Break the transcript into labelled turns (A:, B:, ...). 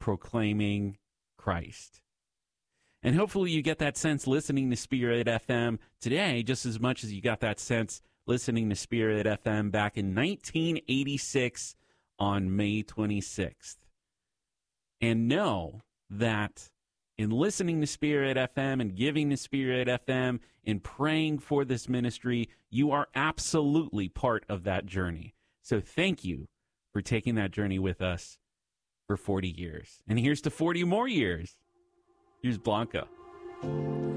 A: proclaiming Christ. And hopefully you get that sense listening to Spirit FM today just as much as you got that sense listening to Spirit FM back in 1986 on May 26th. And know that in listening to Spirit FM and giving to Spirit FM and praying for this ministry, you are absolutely part of that journey. So thank you for taking that journey with us for 40 years. And here's to 40 more years. Here's Blanca.